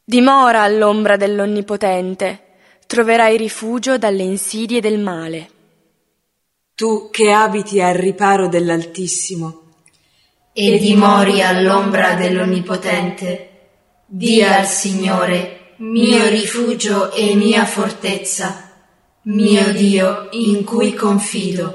Dimora all'ombra dell'Onnipotente, troverai rifugio dalle insidie del male. Tu che abiti al riparo dell'Altissimo e dimori all'ombra dell'Onnipotente, di al Signore, mio rifugio e mia fortezza, mio Dio in cui confido.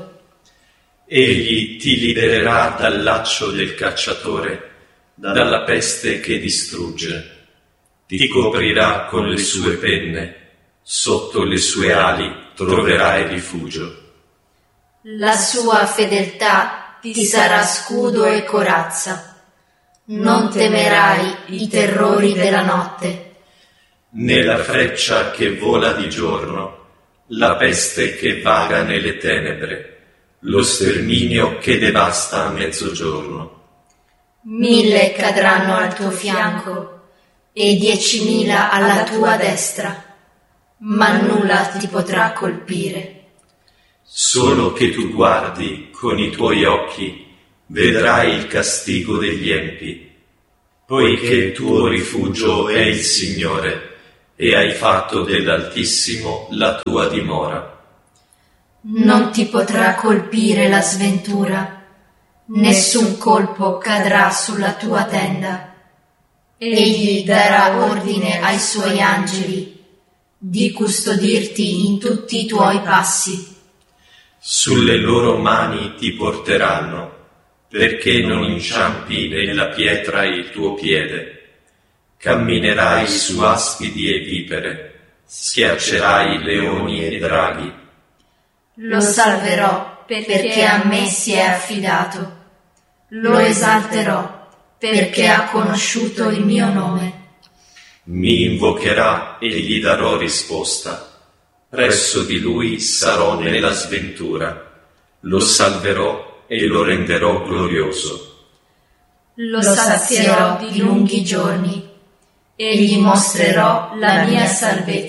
Egli ti libererà dal laccio del cacciatore, dalla peste che distrugge. Ti coprirà con le sue penne, sotto le sue ali troverai rifugio. La sua fedeltà ti sarà scudo e corazza. Non temerai i terrori della notte, né la freccia che vola di giorno, la peste che vaga nelle tenebre, lo sterminio che devasta a mezzogiorno. 1000 cadranno al tuo fianco e 10.000 alla tua destra, ma nulla ti potrà colpire. Solo che tu guardi con i tuoi occhi, vedrai il castigo degli empi, poiché il tuo rifugio è il Signore, e hai fatto dell'Altissimo la tua dimora. Non ti potrà colpire la sventura, nessun colpo cadrà sulla tua tenda. Egli darà ordine ai suoi angeli di custodirti in tutti i tuoi passi. Sulle loro mani ti porteranno, perché non inciampi nella pietra il tuo piede. Camminerai su aspidi e vipere, schiaccerai leoni e draghi. Lo salverò perché a me si è affidato. Lo esalterò perché ha conosciuto il mio nome. Mi invocherà e gli darò risposta. Presso di lui sarò nella sventura. Lo salverò e lo renderò glorioso. Lo sazierò di lunghi giorni e gli mostrerò la mia salvezza.